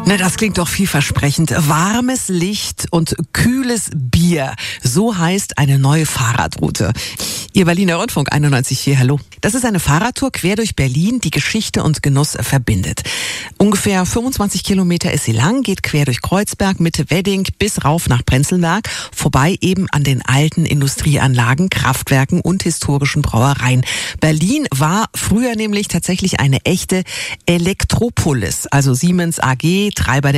Na, das klingt doch vielversprechend. Warmes Licht und kühles Bier. So heißt eine neue Fahrradroute. Ihr Berliner Rundfunk 91.4, hallo. Das ist eine Fahrradtour quer durch Berlin, die Geschichte und Genuss verbindet. Ungefähr 25 Kilometer ist sie lang, geht quer durch Kreuzberg, Mitte Wedding bis rauf nach Prenzlberg, vorbei eben an den alten Industrieanlagen, Kraftwerken und historischen Brauereien. Berlin war früher nämlich tatsächlich eine echte Elektropolis, also Siemens AG, Treiber